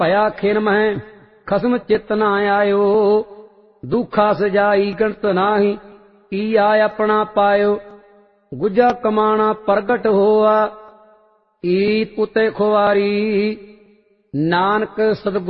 भया खिन मह खसम चित न आयो। दुखा सजाई गणत नाही किया अपना पायो। गुजा कमाना प्रगट होआ ईत उते खुआरी। नानक सतगुरु